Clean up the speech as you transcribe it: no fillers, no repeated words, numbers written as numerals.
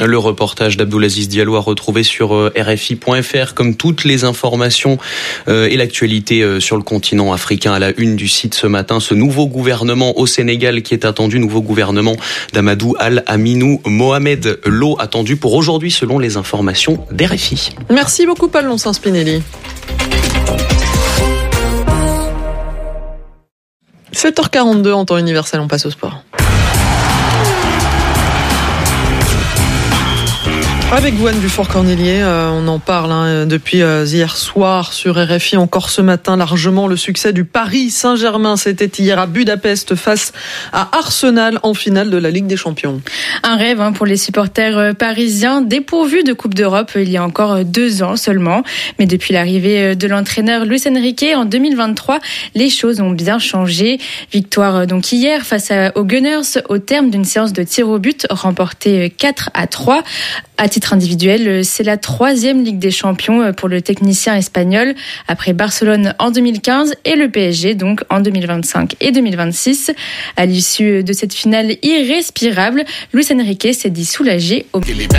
Le reportage d'Abdoulaziz Diallo à retrouver sur RFI.fr, comme toutes les informations et l'actualité sur le continent africain à la une du site ce matin. Ce nouveau gouvernement au Sénégal qui est attendu, nouveau gouvernement d'Amadou Al-Aminou Mohamed Lo, attendu pour aujourd'hui selon les informations d'RFI. Merci beaucoup Paul Lonsin-Spinelli. 7h42 en temps universel, on passe au sport. Avec vous, Anne Dufour-Cornelier, on en parle depuis hier soir sur RFI, encore ce matin largement le succès du Paris Saint-Germain. C'était hier à Budapest face à Arsenal en finale de la Ligue des Champions. Un rêve pour les supporters parisiens, dépourvus de Coupe d'Europe il y a encore 2 ans seulement. Mais depuis l'arrivée de l'entraîneur Luis Enrique en 2023, les choses ont bien changé. Victoire donc hier face aux Gunners au terme d'une séance de tir au but remportée 4-3. À titre individuel, c'est la 3e Ligue des Champions pour le technicien espagnol, après Barcelone en 2015 et le PSG donc en 2025 et 2026. À l'issue de cette finale irrespirable, Luis Enrique s'est dit soulagé.